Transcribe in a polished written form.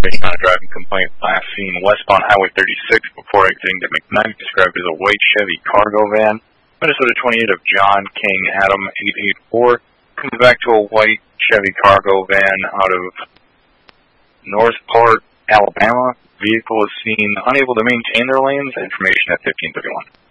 information on a driving complaint last seen westbound Highway 36 before exiting to McKnight, described as a white Chevy cargo van. Minnesota 28 of John King Adam 884 comes back to a white Chevy cargo van out of Northport, Alabama. Vehicle is seen unable to maintain their lanes. Information at 1531.